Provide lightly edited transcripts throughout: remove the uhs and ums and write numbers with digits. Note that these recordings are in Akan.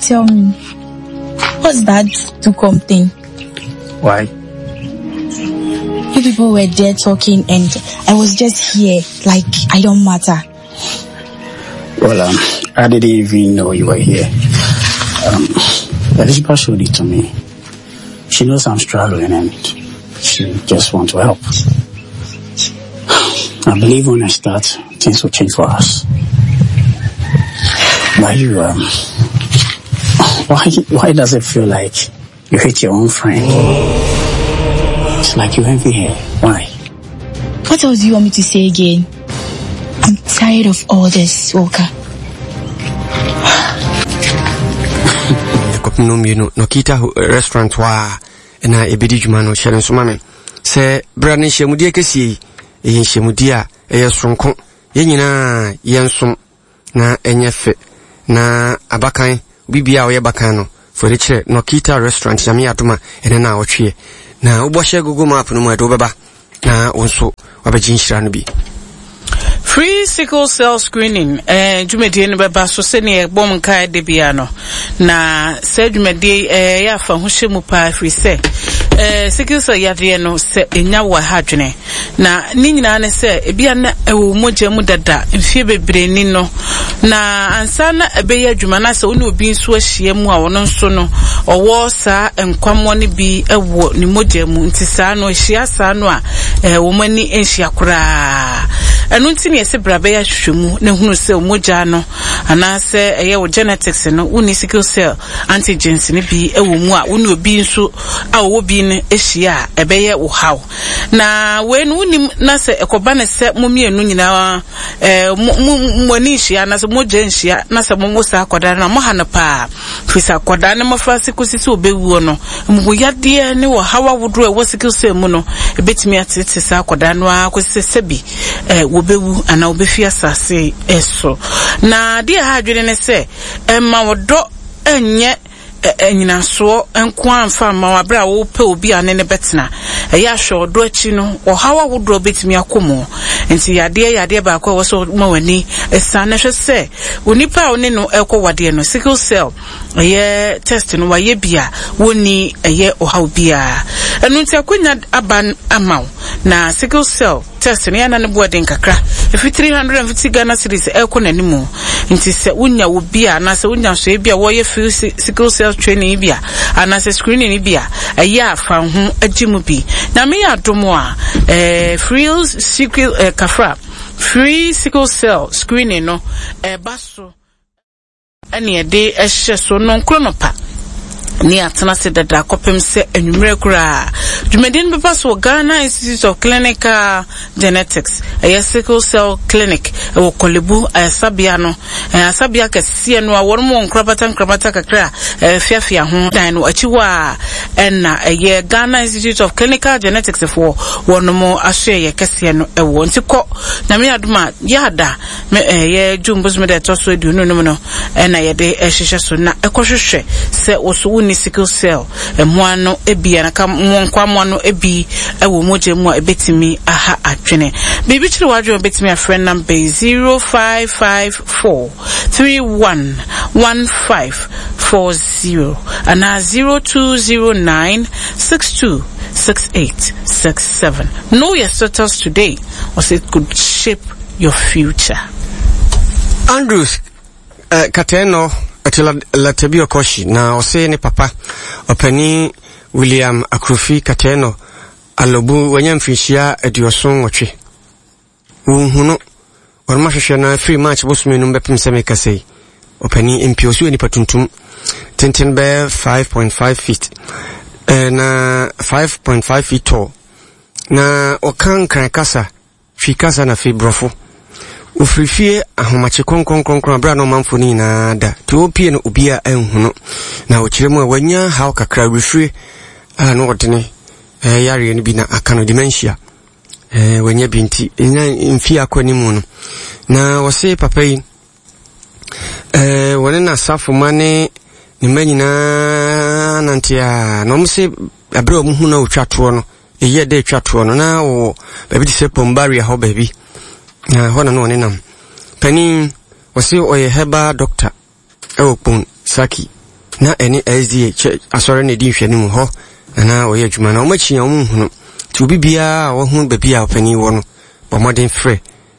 tell me, what's that Dukom thing? Why? You people were there talking and I was just here, like I don't matter. Well, I didn't even know you were here. Elizabeth showed it to me. She knows I'm struggling and she just wants to help. I believe when I start, things will change for us. Why does it feel like you hate your own friend? It's like you envy her. Why? What else do you want me to say again? I'm tired of all this, Walker. Nokita restaurant wa na ebedi djuma no hye nso mame se bra ne hyemudi akesi hyemudi a sonko ye nyina yensom na enyefe na abakan bibia oye bakan no for the chere Nokita restaurant yame adoma ene na otwe na uboshe Google map no mu do beba na onso wabeginhira no bi. Free sickle cell screening jumedie no beba so se ne bom kai de bia no na se jumedie ya fa ho hye mu pa free se sickle cell yade no se enya wa hadwene na ni nyina ne se ebia na ewo moja mu dada mfie bebre ni no na ansa na ebe ya adwuma na se oni obi nso ahia mu a wono nso no owo sa enkwamo ne bi ewo ni moja mu ntisa no ahia sa no a wo mani enhia kura anu ntini ese brabe ya hwehwemu na hunu se moja no anase eye wo genetics no uni sickle cell antigens ne bi ewo mu a woni obi nso a wo bi ne ehia ebeye wo haw na we no uni na se ekoba ne se momienu nyina moni hia na se moja nhia na se momosa akoda na mo hana pa fisa akoda ne mafasi kosisi obewu no muyade ne wo hawa wodro e wo sickle cell mu no ebetimi atete sa akoda no akosisi sebi wobewu ana obefia sase eso na dia ha adwene ne se ma wodo enye enyina so enko amfa ma wabra wo pe obi ane ne betena ya hwe odo achi no o hawa wodro betimi akomo nti yade ba kwa wo so ma wani esa na hwe se onipa oni no ekọ wade no sickle cell ye test no wa ye bia woni ye o haw bia enu nti akonya aban amaw na sickle cell test ne yana ne boarding kakra if 350 Ghana cedis ekọ nanimu nti se unya wo bia na se unya so bia wo ye sickle cell training bia ana se screening bia ya fa ho agimu bi na me ya domo a free sickle cell screening no baso ani ede ehye so no nkronopa ni atena se dada kopem se enwumre kura dwumedin beba so Ghana Institute of Clinical Genetics sickle cell clinic wo kolebu asabia no asabia kase no awormo nkrabata kakra fiafia ho dan no achiwa na Ghana Institute of Clinical Genetics for wonomo ahye kase no ewo ntiko na me aduma yada me jumbos me de toso edu no no na yede ehhehye so na ekohwehwe se oso ni sickle cell moano ebia na ka monkwamano ebi ewo moje mu ebetimi aha atwene bibi chiri wadwo ebetimi a friend number 0554311540 ana 0209626867. Know your status today, or it could shape your future. Andrews Kateno la tebio koshi na ose ni papa openi William Akrufi Kateno alobu wanyamfishia edioson woche unhuno warma hwehwe na free match bosumi no mbepim seme kasei openi mpiosu ni patuntum tintin be 5.5 feet na 5.5 feet tall na okan kasa fikasa na fibrofo ufrifie ahomache konkron abra no manfoni na da ti opie no obia enhuno na okiremu awanya haw kakra refree no odene yare ni bi na akano dementia wanya binti mfie akonimu no na wose papa yi wone na safo mane ni manyina nantia no mse abra omuhu na otwato no eye de twato no na wo baby se pombari ho baby na hona no nenam pani wasi oye heba doctor ewopon saki na ene SDA asore ne di hwene mu ho na oye adwuma na omachi yan hunu ti obi bia wo hu ba bia opani wo no bo modern free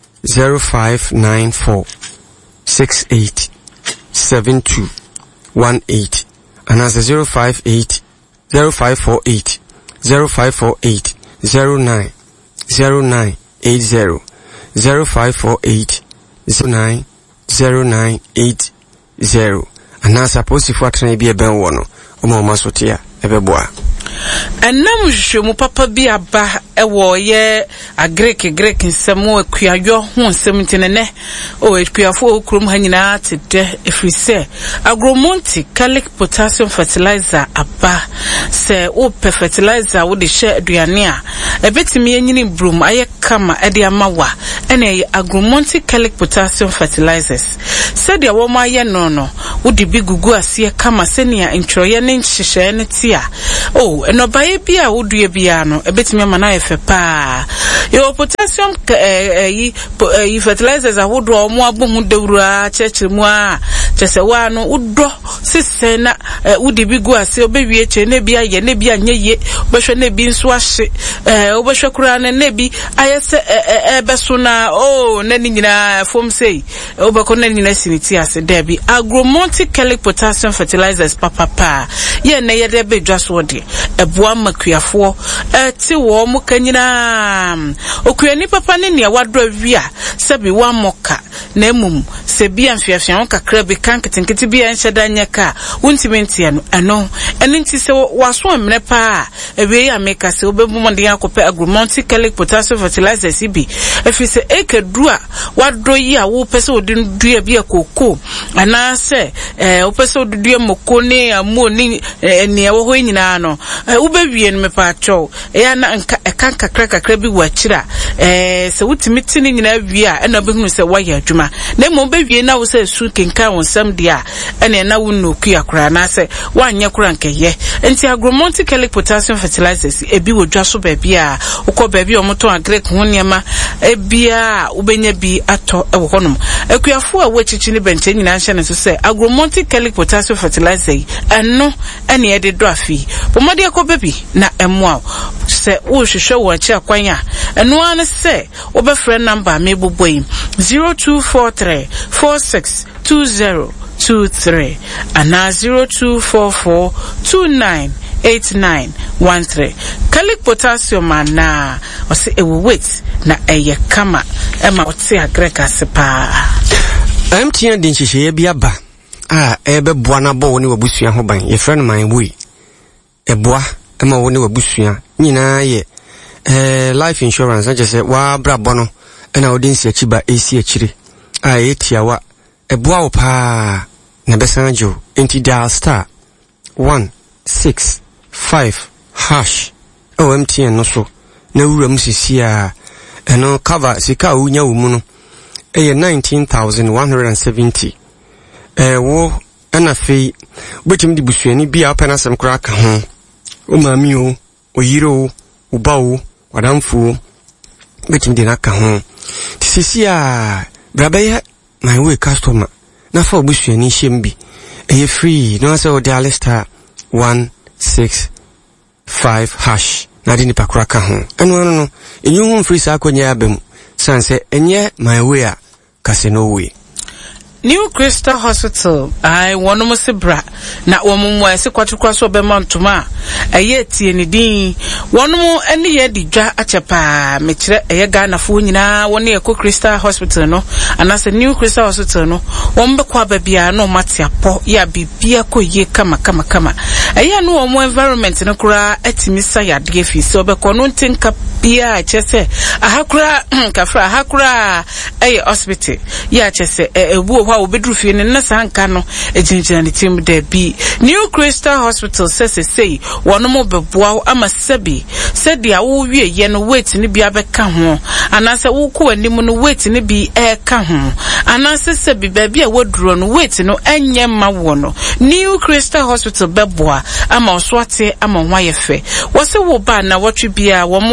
0594 68 72 18 and as 058 0548 0548 09 0980 0548 09 0980 and as supposed if what be a ben one o ma sotia ebeboa enam hwehwemu papa bi aba ewo ye agrek nsemo akuayo ho nsem ntenene o akuafo okrom ha nyina tede efrise agromonti calic potassium fertilizer aba se o fertilizer wo de hye aduane a ebetimi enyini brum aye kama ede amawa ene agromonti calic potassium fertilizers se de wo ma ye no wo de bi gugu ase kama senia ntwoye ne nhyehyɛ ne tia oh eno bae bia wo due bia no ebetimi amana efe pa yo potassium fertilizers ahodo omo abomu dewura chechire mu a chese wa no udo sise na wudi bi gu ase obewie che ne bia ye ne bia nyeye obehwe ne bi nso ahye obehwe kura ne bi ayese ebeso na oh na ni nyina fom sei obeko na nyina siniti ase da bi agromonti calic potassium fertilizers papa ye na ye de bedwa so de eboa makuafo ti wo mo kanyina okuani papa ne ne wadro awia sebi wa moka na emum se bia mfiafia kakra bi kanketenkete bia nhyeda nyaka wontimenti ano ano enti se waso amne pa ewe ya meka se obebu monde akope agromonti calic potassium fertilizers bi efise ekedua wadro yi a wo pese odin dua bia koko ana se wo pese odua moko ne amu ni ne wo ho nyina no ubewie no mepa acho ya na kakra bi wachira se wutimiti ni nyina wie a na behunu se waya adwuma na mo bewie na wo se su kenka wonsam dia ene na wo no ku yakura na se wanya kura nkeye enti agromonti calic potassium fertilizers ebi wodwa so ba bia ukọ ba bia omoto agrek ho niema ebia ubenya bi ato ewo honom akuafo a wachichi ni benche nyina hye ne so se agromonti calic potassium fertilizer eno ene ye de do afi pomade akoba bi na emwa se wo hwehwe wo chi akwanya eno an se wo be friend number me boboyi 0243 462023 and 0244 298913 calic potassium na o se ewo wait na eye kama ema o te agrek asepa MTN din hyehyɛ bi aba ebe boa na bo woni wabusua ho ban ye friend man boy eboa ema woni wabusua nyina ye life insurance na jese wa brabo no na odin si achiba esi achire etiawa eboa wo pa na besanjo enti dial star 165 hash MTN no so na wura musisi a eno cover sika unya wo mu no 19,170 wo ana fei betim di busuani bia opena sem kra ka ho o mami o yiro o ba o wadamfu betim di na ka ho tisisi a brabe my way customer na fa busuani hyem bi free no say o dial star 165 hash na di ni pakra ka ho eno no enyu free sa akonya abem sanse enye my way a kase no way New Crystal Hospital I wonu mo sebra na womo ase kwatukwa so be mantuma eye tie ni din wonu mo ene ye didwa achepa me kire eye Ghana fo nyina wonu ye Crystal Hospital no anase New Crystal Hospital no won be kwa ba bia no matiapo ya bibia ko ye kama eye no womo environment no kura atimisa ya de fi so be ko no ntenka bia chese ahakura kafra ahakura eye hospital ya chese ebu obedru fie ne nasa anka no ejinjina ne team da bi New Crystal Hospital say wono mo beboa ama sabi said ya wo wie ye no wait ne bia beka ho anase wo ko anim no wait ne bi ka ho anase sabi ba bia woduro no wait no enye ma wo no New Crystal Hospital beboa ama oswate ama hwayefe wo se wo ba na wotwe bia wo mo wo ne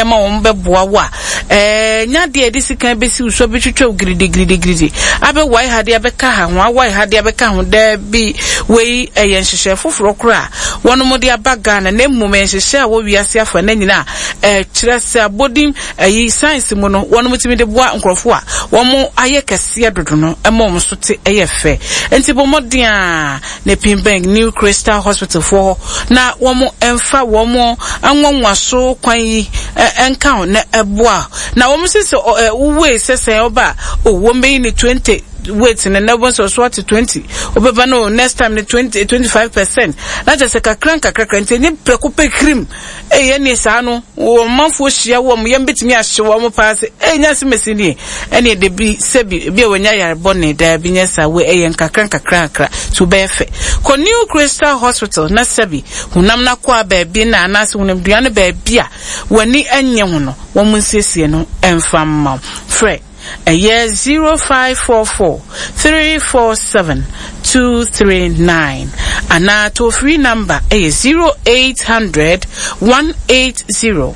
ma wo mbeboa wa nya de edisi kan besi uso betwetwe gridi abe wai hade abeka ha ho wai hade abeka ho da bi wei eye nhihye foforo kra wono mo de abaga na nemmum nhihye a wo wiase afa na nyina kire se abodim yi science mu no wono mutimi de boa nkrofo a wo mo aye kase dodo no emom so te eye fe enti bomoden a ne Pinbank New Crystal Hospital for na wo mo emfa wo mo anwonwaso kwan yi enka na eboa na wo mo sese we sese oba wo me ni 20 wait in never so what 20 obeba no next time 25% na just ka kranka nti prekupe cream ye ni sa no wo manfo hia wo mo yembetimi ahye wo mo pass nya se mesini ene de bi sebi bi wonya yare bone da bi nya sa we ye nkakra to be fe ko New Crystal Hospital na sebi hunam na kwa ba bi na anase hunam duane ba bia wani anye ho no wo mo nsiesie no emfam frɛ a year 0544 347 239 and to free number a 0800 180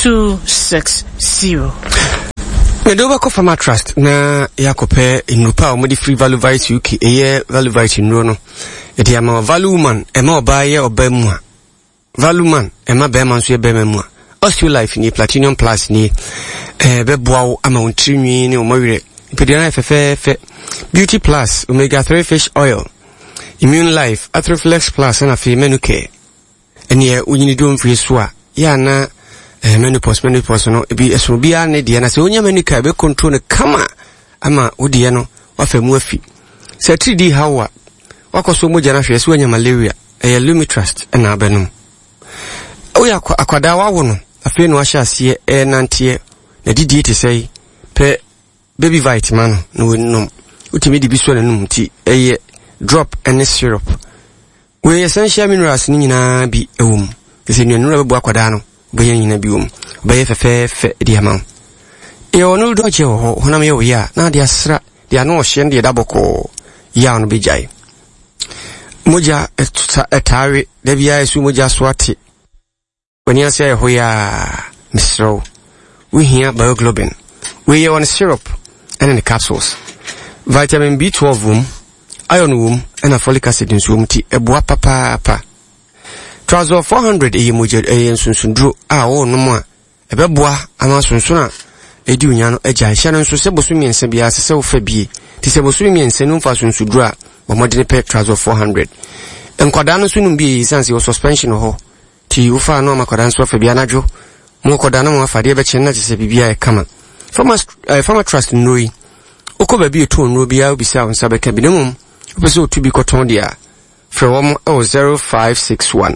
260. Medoba ko Farmer Trust na yakope inupa omodi free value vice UK eye value vice nro no edi ama value man ema obaye obemu a value man ema be man so ye be memu a Osteo Life ni Platinum Plus ni beboa ama ontrinwi ni omawire ipedina fe Beauty Plus Omega 3 Fish Oil Immune Life Atroflex Plus na fe Menuke eni unyini do mfiri so a ya na menopause no ebi eso bia ne de na se onya Menuka be control ne kama ama odi no wafemu afi se 3D hawa wakoso moja na hwe se onya malaria Lumitrust na abenum oya akwada wawo no afei no ahya ase nantie na didi te sei pe baby vitamin no no utimi di biso na num ti drop and syrup we essential minerals ni nyina bi ewum ese nunu na bebo akwada no be nyina bi wum be fe di ama e onu do je ho honam ye wo ya na dia sra dia no hye de daboko ya no be jai moja etare de bia esu moja swati when you say hoya misro we here bioglobin we on syrup and in the capsules vitamin B12 wom iron wom and a folic acid in sumti eboa papa Trazol 400 moja sunsundro o no mo ebeboa ama sunsuna edi unya no agya hye no nso se bosu miense bia se wo fa bie ti se bosu miense no fa sunsudro a wo modene pe Trazol 400 enkwada no sunum bi sanse wo suspension ho ti ufa no makoda nso fa bia najo mo koda no mo afade be chenna ti se bibia e kama Farmer Trust noi okoba bi eto no bia obisa won sabe ka bi nemum opeso to bi koton dia from 0561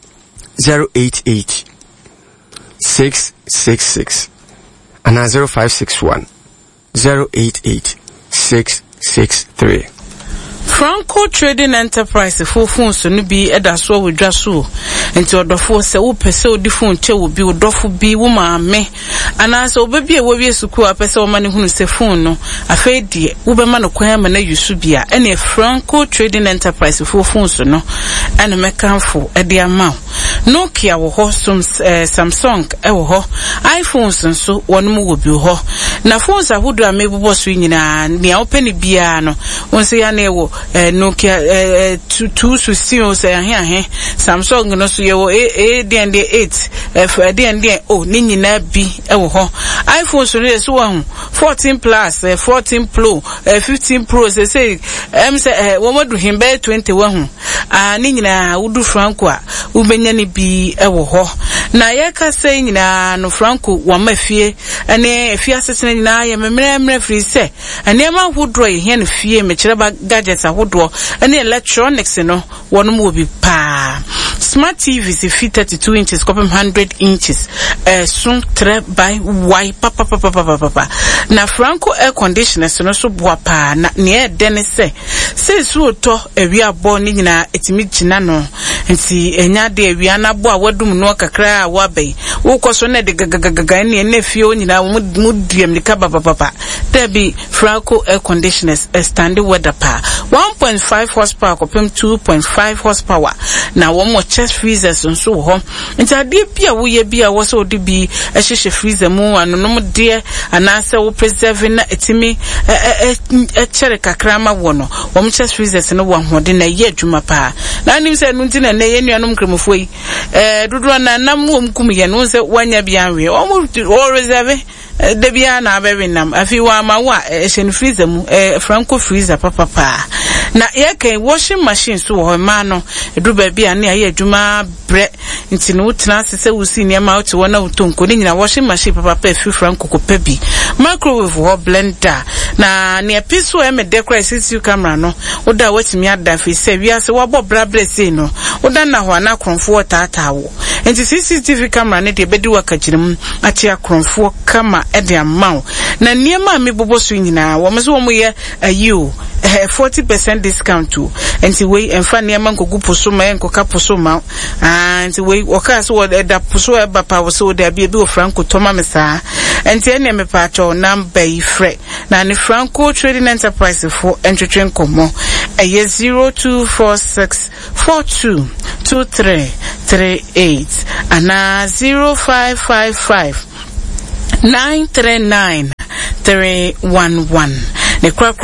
088 666 and 0561 088 663. Franco Trading Enterprise for phones so no bi edaso wodwa so enti odofo se wo pese odi phone che wo bi odofo bi wo maame anase obabi e wo wie suku apese wo mane hunu se phone no afei die wo be ma no kwan ma na yusu bia ene Franco Trading Enterprise for phones no ene mekanfo e de ama Nokia wo ho Samsung e wo ho iPhones nso wono wo bi ho na phones ahodo amebubo so nyina ne open bia no wonse ya na ewo Nokia 2 so sio se ahe Samsung no so yewo D&D 8 D&D ni nyina bi ewo ho iPhone so no so wa 14 plus 14 Pro 15 Pro se say say wo modu himbe 21 ni nyina wudu Franco a ubenya ni bi ewo ho na ye ka say nyina no Franco wa mafie ene afie asese nyina ye memre free se ene ma hudro ye hia no fie me kire ba gadgets ahodo ene electronics no wono mo bi pa smart TVs 32 inches copy 100 inches sun 3 by y papa na Franco air conditioners no so boa pa na ne den se so to ewi abo ni nyina etimi gina no nti enya de awia na bo a wadum no kakra a wabai wo koso na de gagaga ne efie onyina mu diam ni ka baba there be Franco air conditioners standard weather pa 1.5 horsepower kopem 2.5 horsepower na wo mo chest freezers nso ho nti ade bia wo ye bia wo so de bi ehye freezer mu anonom de anase wo preserve na etimi chere kakra ma wo no wo mo chest freezers no wo hode na ye adwuma pa na nim se no nti na ye nuanom kremofo yi dodo na nam wo mkum ye no se wanya bia anwe wo reserve de bia na abewe nam afi wa ma wa ehye freezer mu Franco freezer papa na ye kan washing machine so wo ma no edu ba bia na ye adwuma bre nti no tena sese wusi ne ma uti wona utonko ni nyina washing machine papa afi Franco ko pebi microwave wo blender na ne piso e me decor CCTV camera no oda watimi ada fi se wiase wo bobra brese no oda na ho na kronfo taatawo nti CCTV camera ne de bedi wakagirim ati akronfo kama e de amount na niema me boboso nyina wo meso wo mo ye ayu 40% discount to nti we emfa niema nkogu poso ma enkoka poso ma nti we woka so wo da poso e bapa wo so da bia bi wo Franco toma mesa nti ene me pa cho number ifre na ni Franco Trading Enterprise for entretwen komo eye 0246422338 ana 0555 939-311. The crack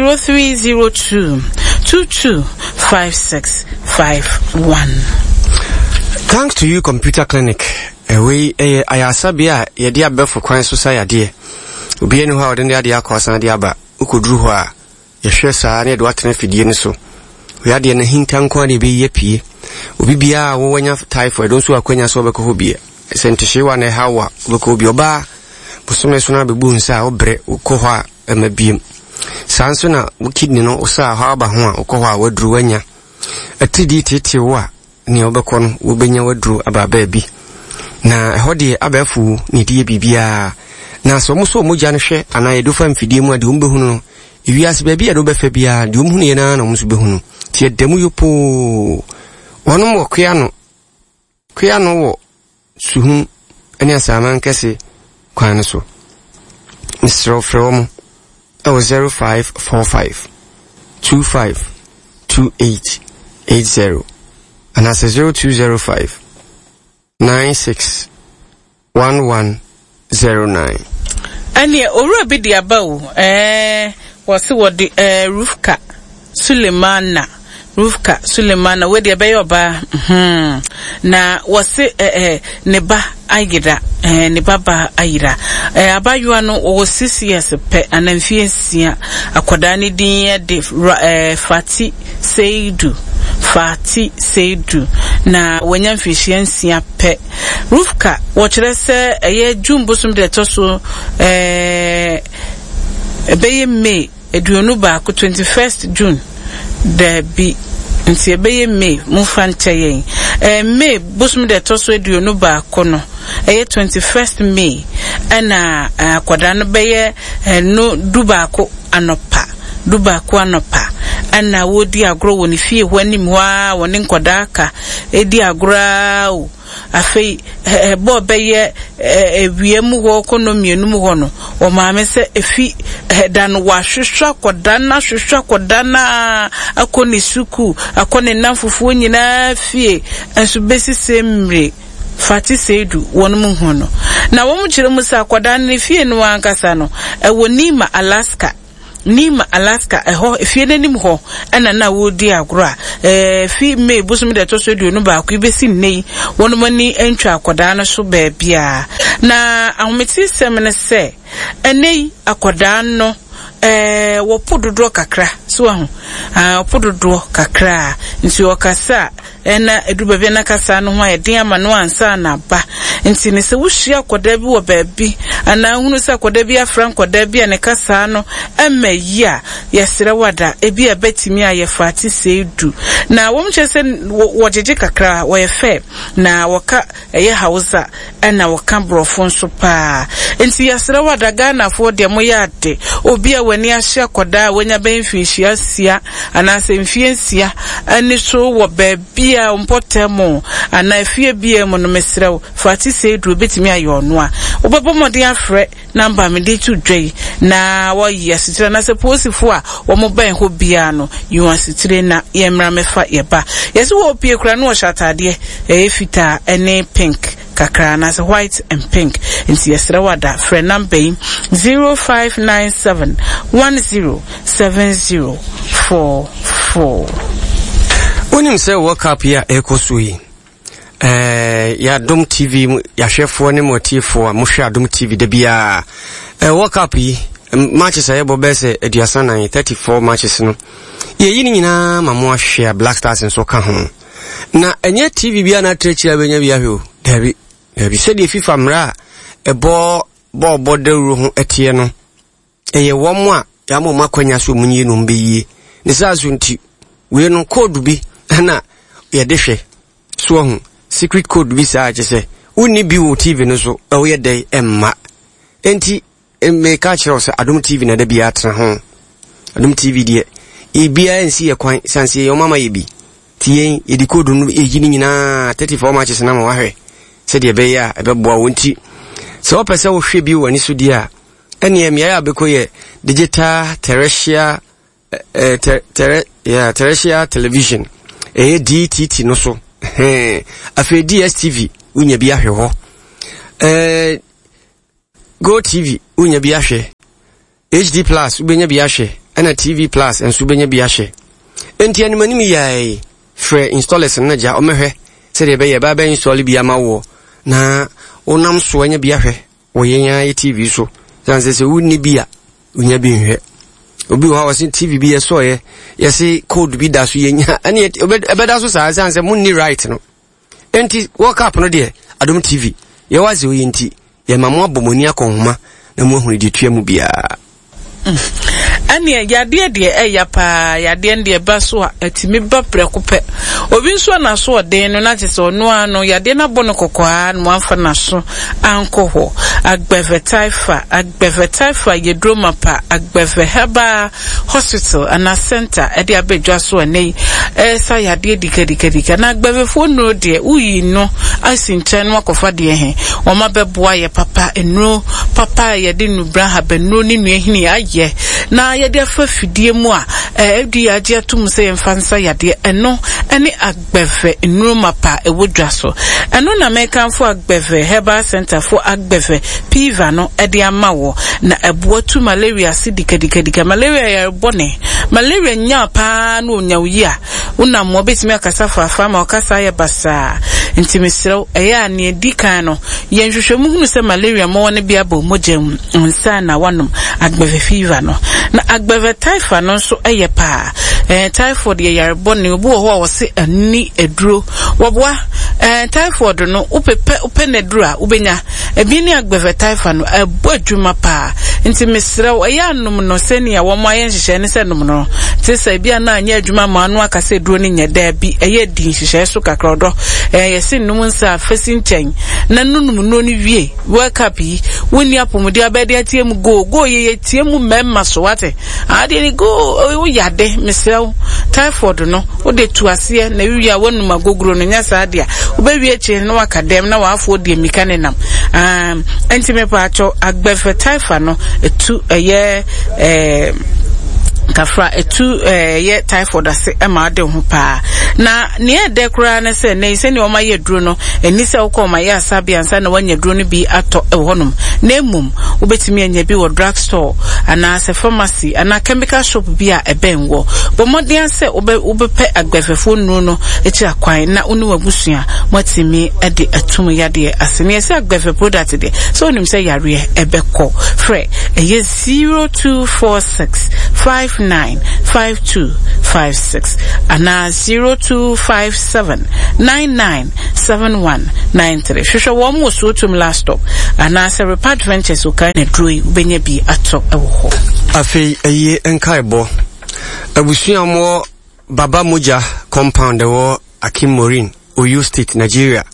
0302-225651. Thanks to you, Computer Clinic. We ayasabia yedia befo kwan society. Obi enu ha odende ade akosan de aba. Ukoduru ho a yehwe saa ne do atene fidie ne so. We ade na hintan kwa de be yepie. Obi bia wo wanya typhoid don so akwanya so obekọ ho bia. Sentishiwa na hawa obekọ obi oba busome so na bebu nsa obre ukọ ho a emabiem. Sanso na kidney no osa ha aba ho a ukọ ho a waduru wanya. Atidi tete wo a ni obekọ no wo benya waduru aba bi. Na hodi abafu ni die bibia na so mo so mogya no hwe ana yedofa mfidie mu ade umbehunu no ewiase ba bia do befa bia de umhunu ye na mo so behunu tie demu yopo wono mo kwea no wo suhu ani asama nkese kwan so Mr. From 0545 252880 and as 0205 961109. Ani owura bi di abawo wose wodi Rufka Sulemana we di abayo ba na wose ne ba ayira ne baba ayira abayo no o 6 years pe anamfie akoda ne din de Fati Seidu na wanya mfihie nsia pe Rufka wo kire se eye Jumbosum de toso ebeye May eduonu ba ko 21st June de bi nti ebeye May mufa ncheye May bosum de toso eduonu ba ko no eye 21st May ana akoda no beye no dubako anopa ana wodi agro woni fie hwanim wa woni nkodaka edi agro o afei bo beye ewiemu ho konomienum ho no o maame se efi dan wa hwehwa kodana akoni suku akoni namfufu nyina fie enso besi semre Fati Seidu wonum ho no na wo mu kire mu sa kodana fie no ankasa no Nima Alaska eho efie nanim ho ana na wodi agro fi May bosum de to so duonu ba ko ibesi nei wonum ni entwa akoda no so ba bia na ahometi semene se enei akoda no wo pododo kakra so ahu pododo kakra nti okasa ena eduba bia na kasa no ho eden ama no ansa na ba nti ne se wuhia akoda bi wo ba bi ana hunu se akoda bi afran akoda bi ne kasa no emayi a yesere wada ebi abetimi a ye Fati Seidu na wo mche se wojeje kakra wo ye fe na woka eye hausa ena woka brofo nso pa nti yesere wada Ghana fo de mo yade obi a wani ahia akoda wanya ben finhia sia ana se mfie nsia ani so wo bia mpotemo ana afie bia mo no mesrew fati se duro betimi ayono a obebomode afre number me de tu dwei na wo yesitire na se posifo a wo mo ban ho bia no you asitire na yemra mefa yeba yesi wo pie kura no shatade fita ene pink kakra na white and pink nti yesre wada friend number 0597107044 Unim say work up ya ekosui ya Dom TV ya chefo ne motifo a mo hwe Dom TV de bia work up yi matches ayebo bese aduasa na 34 matches no ye yini nyina mamo ahwe Black Stars nso ka ho na enye TV bia na trechia benya bia hwe dabi se de FIFA mra ebo dawru ho etie no eye womo a ya mo makwanya so munyi no mbeyi ne saso nti we no code bi na ye de hwe so ho secret code bi sa aje uni bi wo TV no so o ye dey emma enti me ka kire so Adom TV na da bi atra ho Adom TV de e bia ensi ye kwan sanse ye mama ye bi tie ye di code no e gini nyina 34 matches na ma wahwe se de be ya ebeboa wonti so opese wo hwe bi wani so dia ene em ya bekoye digital terrestrial terrestrial television DTT no so afi DSTV unya bi ahwe ho Go TV unya bi ahwe HD Plus ubenya bi ahwe ana TV Plus enso ubenya bi ahwe enti animani mi yai free installers na ja omehwe se de be ya ba install bi amawo na onam so anya bi ahwe wo yenya TV so sanse se unni bia unya bi nhwe obi wa wasin TV bi so ye yesi code bi da so yenya ani ebeda so sa sanse munni right no enti work up no de Adom TV ye wazi oyenti ye mamo abomoni akonhoma na mu ahunu de tuamu bia ani yade de eya pa yade de ba so a atimi ba prekope obi nso na so den no na tese ono ano yade na bono kokoa no amfa na so ankoho agbeve taifa yedroma pa agbeve heba hospital ana center e de abedwa so ene sa yade dikadika na agbeve fo no de uyi no asinche no akofa de he o ma beboa ye papa enro papa yade nubra ha benro ni nuehini aye na yade afa fidie mu a edi age atum se mfansa yade eno ene agbeve enroma pa ewodwa so eno na mekanfo agbeve herbal center for agbeve piva no edi amawo na ebuatu malaria sidikadika malaria ya bone malaria nya pa no nyawyi a una mo betimi akasa fa ma akasa ya basa ntimisrew eya ne dikan no yenhwehwemu hunu se malaria mo woni bia ba mogem nsa na wanom agbeve fever no na agbeve typhoid no so eye pa typhoid ye yarbone obu ho a wose ani eduro woboa typhoid no upe na eduro a ubenya ebi ni agbeve typhoid no ebo adwuma pa ntimisrew eya nom no senia wo mo ayen hihye ne se nom no tese bia na anya adwuma ma anu akase eduro ni nya da bi eye di hihye so kakrodo yesi num nsa facing chen na nunum no ni wie wake up yi woni apomodi abede atiem go ye tiemu memma so wate ade ni go o yade mesrew typhoid no o de tuase na wi a wonum agogro no nya sa ade a obewi eche no akadem na wafo de mikane nam entime pa acho agbefe typhoid no etu eye kafra etu ye typhoid ase ema de ho pa na ne de kura na se ne se ne o ma ye duro no eni se ukọ ma ye asabi ansa na wanya duro no bi ato ehonum na emum obetimi anya bi wo drug store ana se pharmacy ana chemical shop bi a ebenwo bo modern se obepe agbefefo nu no echi akwan na unu wabusua motimi ede atum yade ase ne se agbefe product de so onim se yare ebekọ frɛ eye 0246595256 ana 0257997193 shosho wo mo so tum last stop ana se repart ventures uka na droi ubenya bi ato ewo afi eye enkaibo abusua mo baba moja compound wo Akim Morin Oyo State Nigeria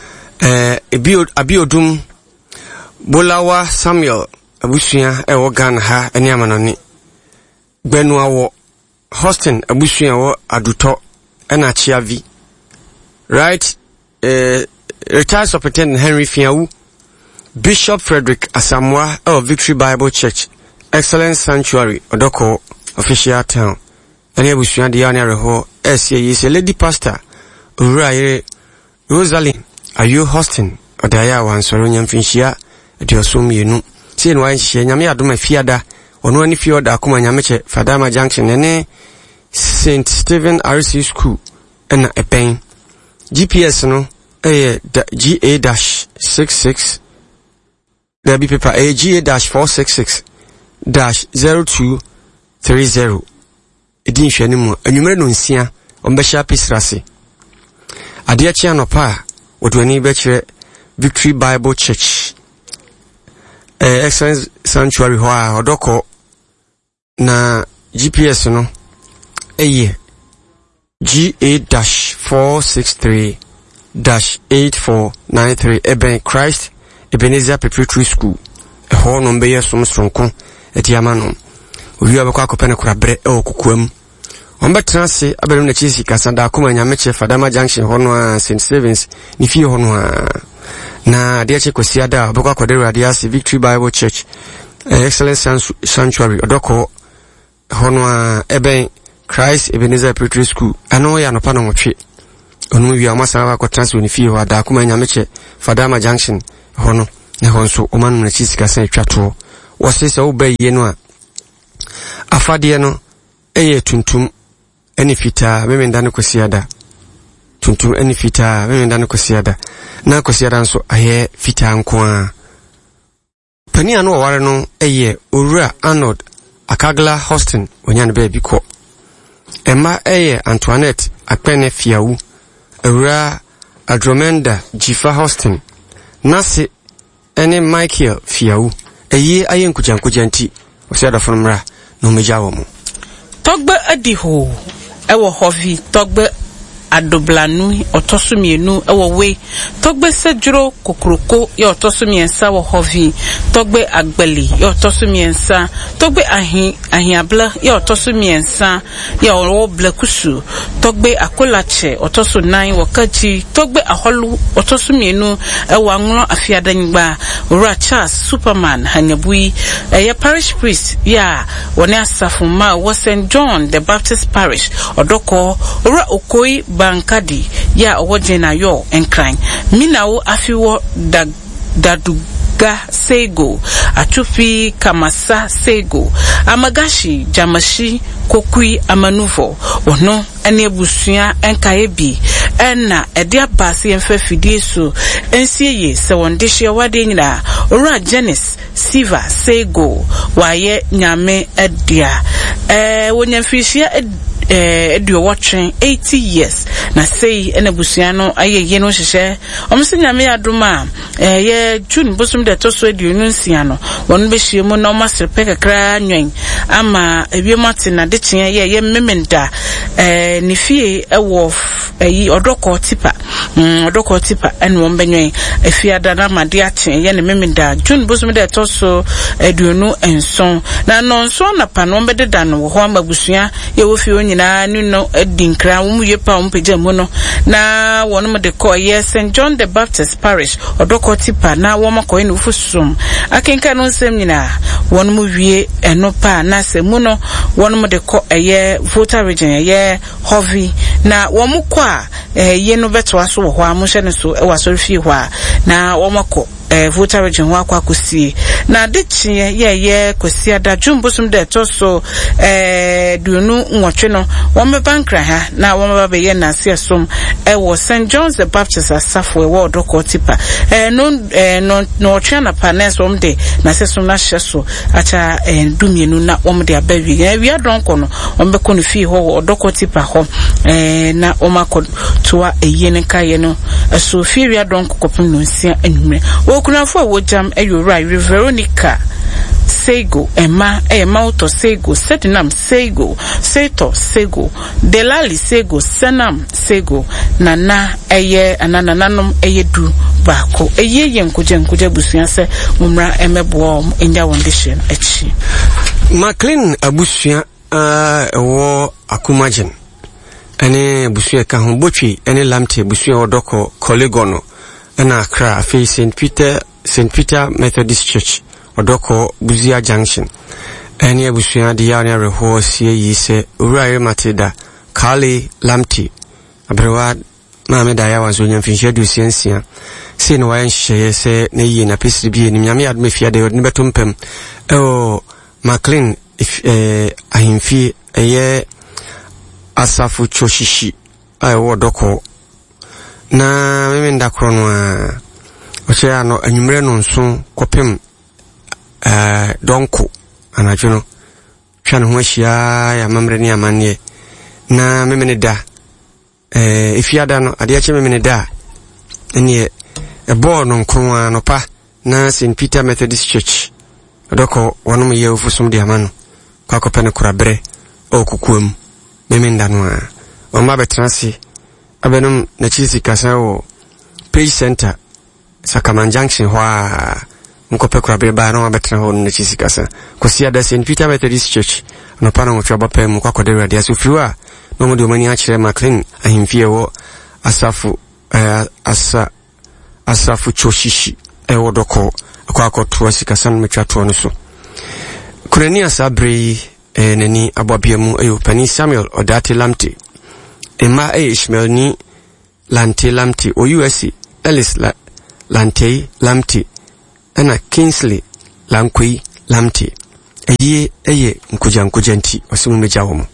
abiodum Bolawa Samuel abusua ewo Ghana ha eni amanoni Benua wo Hostin abusua wo Aduto ena Chiavi. Right? Retired Superintendent Henry Fiawu, Bishop Frederick Asamoah of Victory Bible Church, Excellence Sanctuary, Odoko, Official Town. And here we see the Yanereho, SCA is a lady pastor, Uraye, Rosalind, are you hosting? Odaya wan Soronian Finchia, at your sum you know. Seeing why she Yamia do my fiada, or no any fiord Akuma Yameche, Fadama Junction, and St. Stephen RC School, and a pain. GPS no, GA-66, there be paper GA-466-0230. Edin hwani mu anwumere no nsia ombehya pisrase ade achi anopa wodwani bechire Victory Bible Church Excellence Sanctuary ho a odoko na GPS no GA-463-8493 Eben Christ Ebenezer Preparatory School ho no mbeye somsronko etiamano owi abekwa akopene kurabre okukwam ombetrase abelum na chisi kasanda akuma nyameche Fadama Junction hono St. Stephen's ni fie hono na dia che kwasiada abekwa kodere radiasi Victory Bible Church Excellence Sanctuary odoko hono Eben Christ Ebenezer Preparatory School ano ya no pa no motwe onu wi amasa wa ko transfer ni fie ho ada akuma nyameche Fadama Junction hono ne honso omanu na chisi kasanda twato wosese obaye no a afade no eye tuntum eni fita memendane kwasiada tuntum eni fita memendane kwasiada na kwasiada nso aye fita nkoa pani anu oware no eye Owura Arnold Akagla Hosting onyan baby ko Emma eye Antoinette Akpene Fiawu Owura Adromenda Jifa Hosting Nasi ene Michael Fiawu eye aye nkujankujanti osiada fonmra no mejawo mu togbe adiho ewo hovi togbe adoblanu otosumienu ewo we togbe sejuro kokroko ye otosumiensa wo hovi togbe agbeli ye otosumiensa togbe ahiabla ye otosumiensa ye owo blekusu togbe akolache otosu 9 wakaji togbe aholu otosumienu ewo anwro afiadangba Owura Charles Superman Hanyabui ye parish priest ya woni asafuma wo St. John the Baptist Parish odoko Owura Okoi Bankadi ya owojena yo enkran minawo afiwo daduga sego atufi kamasa sego amagashi jamashi kokui amanuvo ono ene ebusuya enkaebi ena ede abase enfafidie so ensieye se wondehye wade nyina Owura Janice Siva sego waye nyame edia wonyamfishia edu watching 80 years na say ene busuano aye no hyehyɛ omsinya me adoma ye June bosum de toso aduonu nsia no won be hye mu na omasrepe kakra nwen ama ebiomate na de kyen ye memenda ni fie ewo ayi odoko tipa ene won benwen efiada na made akyen ye ne memenda June bosum de toso aduonu enson na nonso na pa no be deda no ho amabusua ye wo fie na no edinkra wo yepa mpagya mu no na wonum de call yes St. John the Baptist Parish odoko tipa na wo makoy no fusum akenka no nsem nyina wonum wie enopa na semu no wonum de call eye voter region eye hovi na wo mukwa ye no beto aso wo ho amuhye ne so e wasori fie ho a na wo mako voter region wa kwa kusie na de chie ye kwasiada jumbusum de toso duonu nwotwe no wome bankra ha na wome be ye na asesom wo St. John's the Baptist asafo wo odoko tipa no twa na panes wom de na asesom na hyeso acha dumienu na wom de abawi wi adonko no wombe ko no fie ho odoko tipa ho na omako toa eyene kaye no so fie wi adonko kopum no nsia anwumre wo kunafo wo jam Owura Veronica Sego Emma Mauto Sego Setinam Sego Seto Sego Delali Sego Senam Sego Nana anananom du bako ye nkuje busua se mumra emebo enya wondehye achi McLean abusua wo akumagen ene busu ka ho botwi ene lamte busu odoko Kolegono na Accra afi St Peter Methodist Church odoko Buzia Junction ene busu ade ya ne reho sie yi se owura Matida Kale Lamte abrewa maame da ya wanzo nyamfinhia du siensia se no wayan hye se ne yi na pesi bi ni nyame adme fia de ne betompem McLean ahimfi eye asafu choshishi ayo doko na meme ndakro no a oche ano anwumre no nso kopem donko anadwono twa ne ho ahia ya mamre ne amane na meme ne da ifiada no ade ache meme ne da ene ebo no nkronwa no pa na St Peter Methodist Church doko wonu ye ofusum de amano kwa kopene kurabre okukuam meme ndano a o ma betransi abenum na chisi kasa o Page Center Sakaman Junction hwa nkope kurabre ba no abetran ho na chisi kasa kosia da St Peter Methodist Church no pa no chwa bapem mu kwa kodere ade asufriwa no mo de mani a kire McLean ahimfie wo asafu choshishi ewo doko kwa kotua sikasa no metwa to no so kurani asabre nani abobiamu ayo pani Samuel Odate Lamte Emma Ishmael ni Lante Lamte o USC Ellis Lante Lamte ana Kingsley Lankwi Lamte eye nkujanti osimu mejawo mu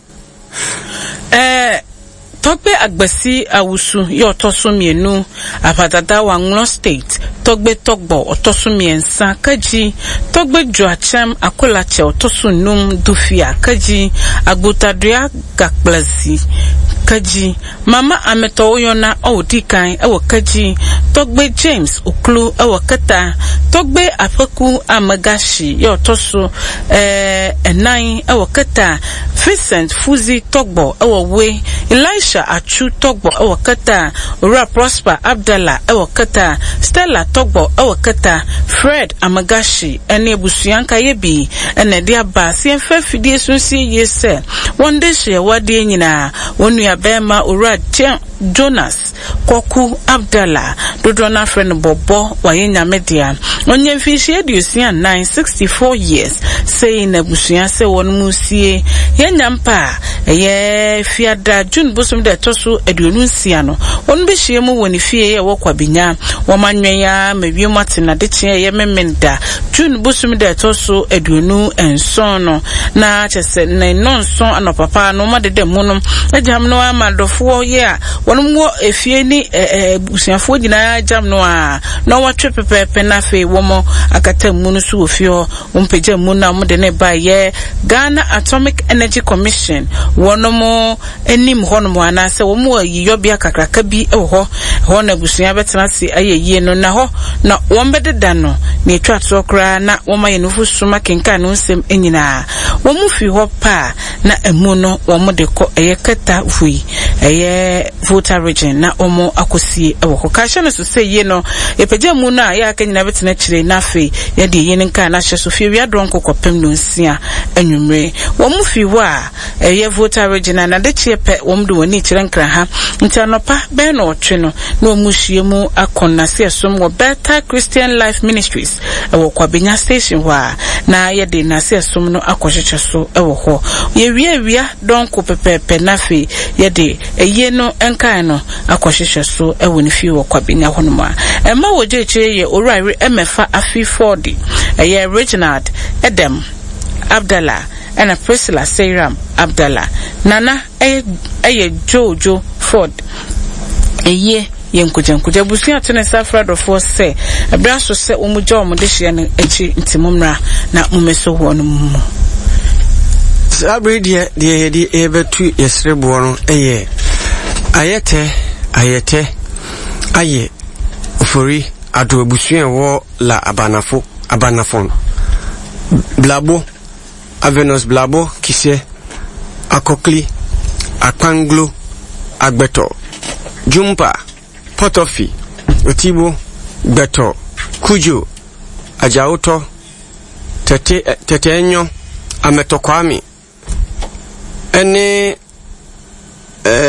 Togbe agbesi awusu yo tosumienu apadada wa Nglo State togbe togbo otosumiensa kaji togbe joachem akolache otosunum dufia kaji agbotadria gakplazi kaji mama ameto oyona odikan ewo kaji togbe James Oklu ewo kata togbe afaku amagashi yo tosu enan ewo kata Vincent Fuzi togbo ewo we Elisha Achu togbo ewo kata Ura Prosper Abdallah ewo kata Stella togbo ewo kata Fred amagashi ene busuyanka yebi ene dia ba si enfa fidie sunsi yese wonde hye wade nyina wonu ya bema Ura Jonas Koku Abdallah dodona friend bobo wayenya media onye mfishi edusia 964 years say na busuyan se wonu musie yenya mpa ye fiada June bosum de toso aduonu nsia no wonu be hye mu woni fie ye wokwa binya womanwe ya mewie matina de kye ye memenda June bosum de toso aduonu enson no na chese na nonson anopapa no ma de mu no ajam no amadofo ye a wonu mo efie ni busuafo gina jam no a na watwe pepepe na fe womo akata mu no so ofio wompeja mu na mo de ne ba ye Ghana Atomic Energy Commission wono mo enim hono mo anase wo mo yiyobia kakraka bi ewo ho na busua betena si ayeye no na ho na wombededa no na etwa to kra na woma ye no fusuma kenka no nsem enyina wo mu fi ho pa na emu no wo mo de ko eye kata fui eye voter region na omo akosie ewo ko ka hye no so se ye no epeja mu na ya kanyina betena kire na fe ye de ye nka na hye so fi wi adronko kopem no nsia anwumre wo mu fi ho a eye voter region na de chiepe wo mdo woni kire nkra ha ntanopa be no otwe no na omuhie mu akonna se esom wo Better Christian Life Ministries ewo kwabenya station ho a na ye de na se esom no akohyeche so ewo ho ye wia donko pepepe na fe ye de eye no enkan no akohyeche so ewo ni fi wo kwabenya ho no ma ema wo jeche ye orare emefa afi Ford eye Reginald Edem Abdallah and Priscilla Seyram Abdallah Nana eye Jojo Ford eye yenkuja busia tene safra do for say abraso se omuja omde hye ne echi ntimumra na mumeso ho no mu sabre die ebetu yesrebo no eye ayete aye ofori ado busia wo la abanafon blabo Avenus Blabo Kise Akokli Akanglo Agbeto Jumpa Potofi Otibo Beto Kujo Ajaoto Tetenyo Ametokwami ene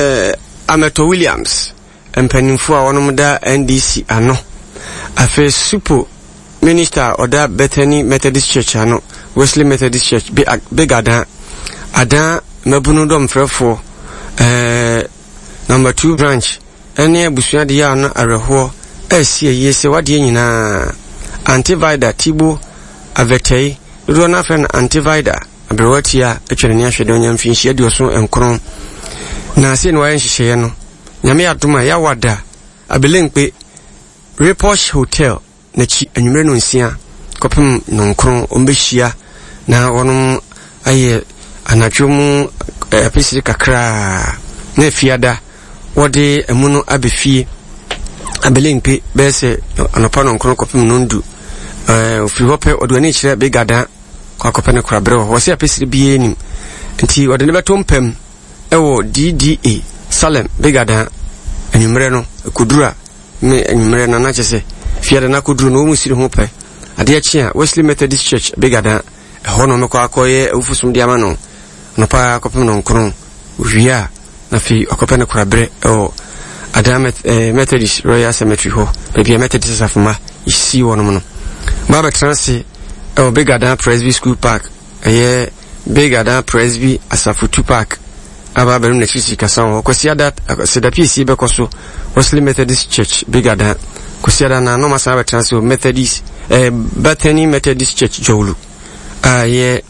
Ameto Williams mpanimfo a wonom da NDC ano afa super minister oda Bethany Methodist Church ano Wesley Methodist Church big Adan mabunu dom frefo number 2 branch ene abusua de ya no areho asie yese wade nyina antivida tibo avetei do na friend antivida abrewatia atwene ahwede onyam finhia de oso enkron na se no wayen hihye no nyame adoma ya wada abelempe Reposh Hotel na chi anwumre no nsia kopem no nkron ombehia na wonum aye anadwomu episiri kakra na fiada wode emuno abefie abelempe bese anopa no nkron kopem no ndu ofiri hope odwani kire begada kwa kopene krabre wo se episiri bie nim nti wode ne betompem ewo DDA Salem begada anwumre no kudura me anwumre na na chese fiada na kuduru no musiri ho pe ade achia Wesley Methodist Church begada hono me kwa koye ufusum diama no no pa kopem no nkron wia na fi akopene krabre o Adamet Methodist Royal Cemetery ho bebia Methodist afuma isi wono no baba transi o begada Presby School Park begada Presby Asafutu Park aba berum na chisi kasan kwasiada sedapisi be koso Wesley Methodist Church begada kwasiada na no masa be transi Methodist Bethany Methodist Church Jowlu